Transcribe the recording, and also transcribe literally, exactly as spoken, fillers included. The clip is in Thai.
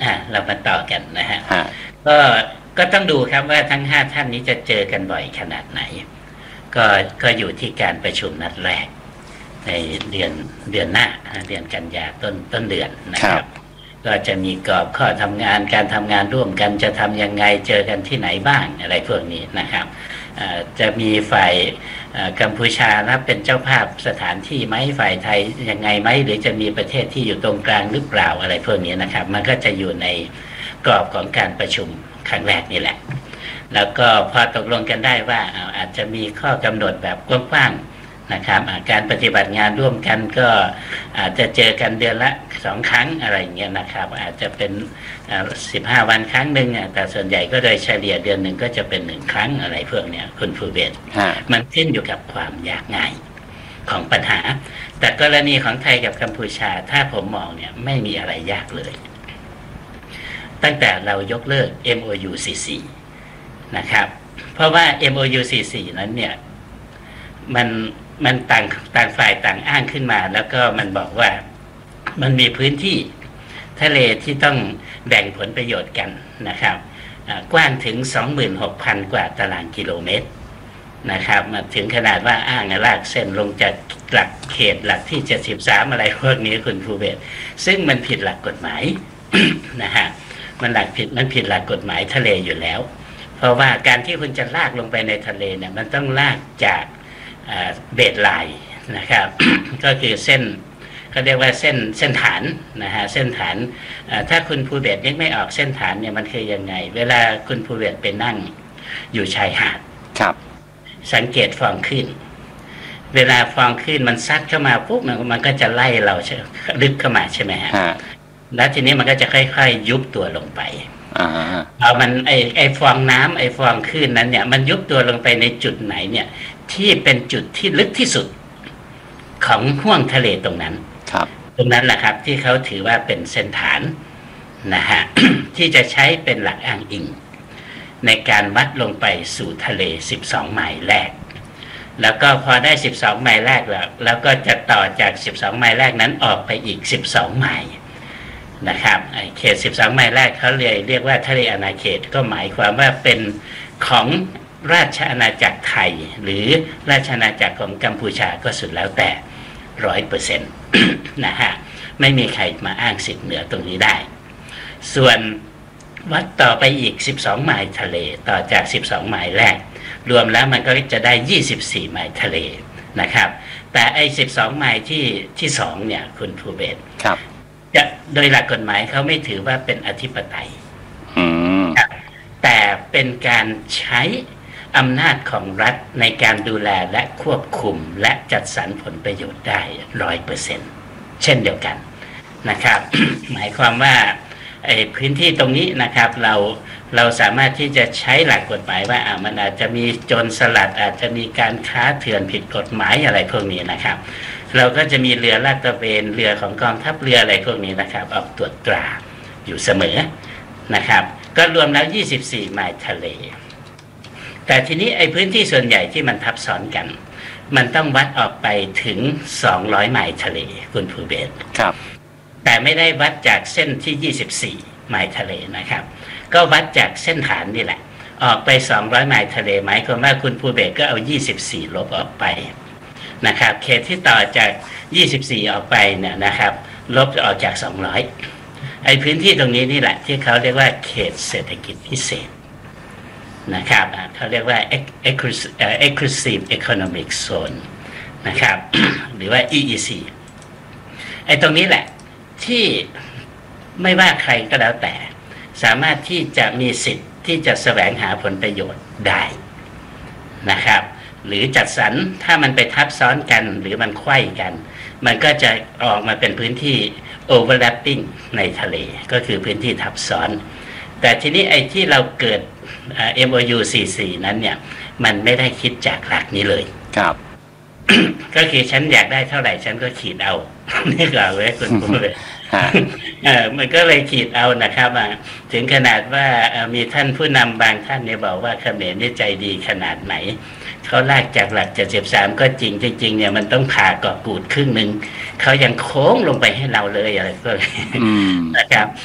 อ่าเรามาต่อกันนะฮะก็ก็ต้องดูครับว่าทั้งห้าท่านนี้จะเจอกันบ่อยขนาดไหนก็ก็อยู่ที่การประชุมนัดแรกในเดือนเดือนหน้าเดือนกันยาต้นต้นเดือนนะครับก็จะมีกรอบข้อทำงานการทำงานร่วมกันจะทำยังไงเจอกันที่ไหนบ้างอะไรพวกนี้นะครับจะมีฝ่ายกัมพูชารับเป็นเจ้าภาพสถานที่ไหมฝ่ายไทยยังไงไหมหรือจะมีประเทศที่อยู่ตรงกลางหรือเปล่าอะไรพวกนี้นะครับมันก็จะอยู่ในกรอบของการประชุมครั้งแรกนี่แหละแล้วก็พอตกลงกันได้ว่าอาจจะมีข้อกำหนดแบบกว้างๆนะครับการปฏิบัติงานร่วมกันก็อาจจะเจอกันเดือนละสองครั้งอะไรอย่างเงี้ยนะครับอาจจะเป็นสิบห้าวันครั้งหนึ่งแต่ส่วนใหญ่ก็โดยเฉลี่ยเดือนหนึ่งก็จะเป็นหนึ่งครั้งอะไรพวกเนี้ยคุณผู้เบนมันขึ้นอยู่กับความยากง่ายของปัญหาแต่กรณีของไทยกับกัมพูชาถ้าผมมองเนี่ยไม่มีอะไรยากเลยตั้งแต่เรายกเลิก เอ็ม โอ ยู สี่สิบสี่ นะครับเพราะว่า เอ็ม โอ ยู สี่สิบสี่ นั้นเนี่ยมันมันต่างต่างฝ่ายต่างอ้างขึ้นมาแล้วก็มันบอกว่ามันมีพื้นที่ทะเลที่ต้องแบ่งผลประโยชน์กันนะครับกว้างถึง สองหมื่นหกพัน กว่าตารางกิโลเมตรนะครับมาถึงขนาดว่าอ้างลากเส้นลงจากหลักเขตหลักที่เจ็ดสิบสามอะไรพวกนี้คุณภูเบศซึ่งมันผิดหลักกฎหมาย นะฮะมันหลักผิดมันผิดหลักกฎหมายทะเลอยู่แล้วเพราะว่าการที่คุณจะลากลงไปในทะเลเนี่ยมันต้องลากจากเบสไลน์นะครับ ก็คือเส้นเขาเรียกว่าเส้นเส้นฐานนะฮะเส้นฐานถ้าคุณภูเบศนึกไม่ออกเส้นฐานเนี่ยมันคือยังไงเวลาคุณภูเบศไปนั่งอยู่ชายหาดครับสังเกตฟองคลื่นเวลาฟองคลื่นมันซัดเข้ามาปุ๊บมันก็จะไล่เราลึกเข้ามาใช่ไหมฮะแล้วทีนี้มันก็จะค่อยๆยุบตัวลงไปเอามันไอไอฟองน้ำไอฟองคลื่นนั้นเนี่ยมันยุบตัวลงไปในจุดไหนเนี่ยที่เป็นจุดที่ลึกที่สุดของห้วงทะเลตรงนั้นตรงนั้นแหละครับที่เขาถือว่าเป็นเส้นฐานนะฮะ ที่จะใช้เป็นหลักอ้างอิงในการวัดลงไปสู่ทะเลสิบสองไมล์แรกแล้วก็พอได้สิบสองไมล์แรกแล้วแล้วก็จะต่อจากสิบสองไมล์แรกนั้นออกไปอีกสิบสองไมล์นะครับไอ้เขตสิบสองไมล์แรกเขาเรียกเรียกว่าทะเลอาณาเขตก็หมายความว่าเป็นของราชอาณาจักรไทยหรือราชอาณาจักรของกัมพูชาก็สุดแล้วแต่ร้อยเปอร์เซ็นต์นะฮะไม่มีใครมาอ้างสิทธิ์เหนือตรงนี้ได้ส่วนวัดต่อไปอีกสิบสองไมล์ทะเลต่อจากสิบสองไมล์แรกรวมแล้วมันก็จะได้ยี่สิบสี่ไมล์ทะเลนะครับแต่ไอ้สิบสองไมล์ที่ที่สองเนี่ยคุณภูเบศครับจะโดยหลักกฎหมายเขาไม่ถือว่าเป็นอธิปไตยแต่เป็นการใช้อำนาจของรัฐในการดูแลและควบคุมและจัดสรรผลประโยชน์ได้ร้อยเปอร์เซ็นต์เช่นเดียวกันนะครับ หมายความว่าไอ้พื้นที่ตรงนี้นะครับเราเราสามารถที่จะใช้หลักกฎหมายว่าอ่ามันอาจจะมีโจรสลัดอาจจะมีการค้าเถื่อนผิดกฎหมายอะไรพวกนี้นะครับเราก็จะมีเรือลาดตระเวนเรือของกองทัพเรืออะไรพวกนี้นะครับออกตรวจตราอยู่เสมอนะครับก็รวมแล้วยี่สิบสี่ไมล์ทะเลแต่ทีนี้ไอ้พื้นที่ส่วนใหญ่ที่มันทับซ้อนกันมันต้องวัดออกไปถึงสองร้อยไมล์ทะเลคุณภูเบศครับแต่ไม่ได้วัดจากเส้นที่ยี่สิบสี่ไมล์ทะเลนะครับก็วัดจากเส้นฐานนี่แหละออกไปสองร้อยไมล์ทะเลหมายความว่าคุณภูเบศก็เอายี่สิบสี่ลบออกไปนะครับเขตที่ต่อจากยี่สิบสี่ออกไปเนี่ยนะครับลบออกจากสองร้อยไอ้พื้นที่ตรงนี้นี่แหละที่เขาเรียกว่าเขตเศรษฐกิจพิเศษนะครับเขาเรียกว่า exclusive economic zone นะครับ หรือว่า อี อี ซี ไอ้ตรงนี้แหละที่ไม่ว่าใครก็แล้วแต่สามารถที่จะมีสิทธิ์ที่จะแสวงหาผลประโยชน์ได้นะครับหรือจัดสรรถ้ามันไปทับซ้อนกันหรือมันไขว้กันมันก็จะออกมาเป็นพื้นที่ overlapping ในทะเลก็คือพื้นที่ทับซ้อนแต่ทีนี้ไอ้ที่เราเกิด เอ็ม โอ ยู สี่สิบสี่ นั้นเนี่ยมันไม่ได้คิดจากหลักนี้เลยครับก็คือฉันอยากได้เท่าไหร่ฉันก็ขีดเอานี่ก็เอาไว้คุณผู้ชมเออมันก็เลยขีดเอานะครับถึงขนาดว่ามีท่านผู้นำบางท่านเนี่ยบอกว่าเขมรนี่ใจดีขนาดไหนเขาลากจากหลักเจ็ดสิบสามก็จริงจริงๆเนี่ยมันต้องผ่าเกาะกูดครึ่งนึงเขายังโค้งลงไปให้เราเลยอะไรก็เลยนะครับ